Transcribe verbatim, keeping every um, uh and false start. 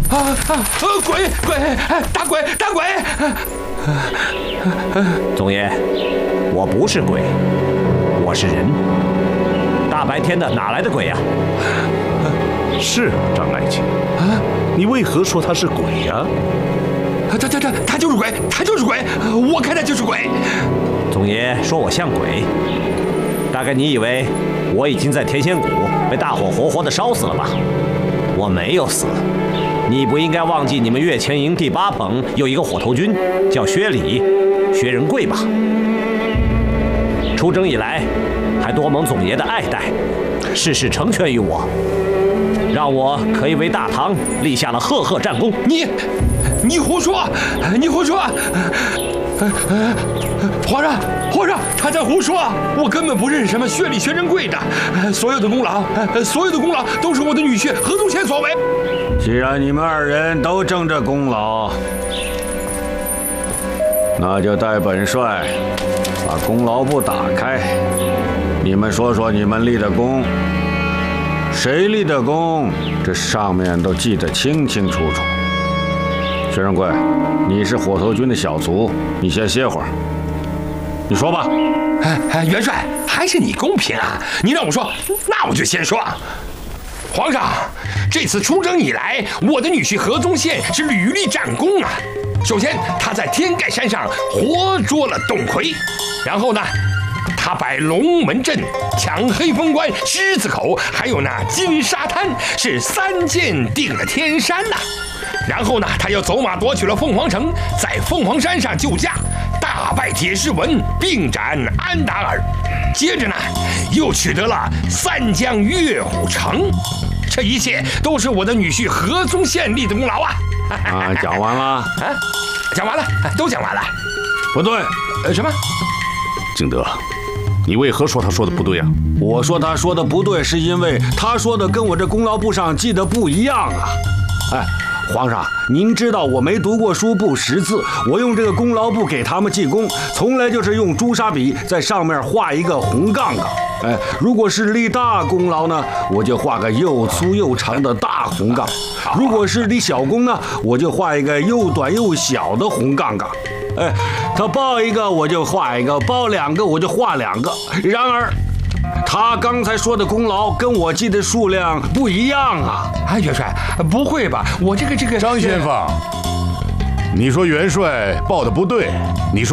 啊啊！鬼鬼，打鬼打鬼！ 总爷，我不是鬼，我是人。大白天的哪来的鬼呀？ 是张爱卿啊，你为何说他是鬼呀？ 他他他他就是鬼，他就是鬼，我看他就是鬼。 总爷说我像鬼，大概你以为我已经在天仙谷被大火活活的烧死了吧？我没有死。你不应该忘记你们岳前营第八棚有一个火头军，叫薛礼、薛仁贵吧？出征以来，还多蒙总爷的爱戴，事事成全于我，让我可以为大唐立下了赫赫战功。 你，你胡说！你胡说！皇上，皇上，他在胡说！我根本不认识什么薛礼、薛仁贵的，所有的功劳，所有的功劳都是我的女婿何宗宪所为。 既然你们二人都争这功劳，那就带本帅把功劳簿打开，你们说说你们立的功，谁立的功，这上面都记得清清楚楚。薛仁贵，你是火头军的小卒，你先歇会儿。你说吧。 哎哎，元帅，还是你公平啊！你让我说，那我就先说。皇上，这次出征以来，我的女婿何宗宪是屡立战功啊。首先，他在天盖山上活捉了董魁，然后呢，他摆龙门阵、抢黑风关、狮子口，还有那金沙滩，是三箭定了天山呐、啊。然后呢，他又走马夺取了凤凰城，在凤凰山上救驾，大败铁狮文，并斩安达尔。接着呢，又取得了三江岳虎城。这一切都是我的女婿何宗宪立的功劳啊！ 啊，讲完了啊， 讲完了，都讲完了。 不对， 呃，什么？ 敬德，你为何说他说的不对啊？ 我说他说的不对，是因为他说的跟我这功劳簿上记的不一样啊！哎，皇上，您知道我没读过书不识字，我用这个功劳簿给他们记功，从来就是用朱砂笔在上面画一个红杠杠。哎，如果是立大功劳呢，我就画个又粗又长的大红杠；如果是立小功呢，我就画一个又短又小的红杠杠。哎，他报一个我就画一个，报两个我就画两个。然而，他刚才说的功劳跟我记的数量不一样啊！ 哎，元帅，不会吧？我这个这个张先锋，你说元帅报的不对，你说。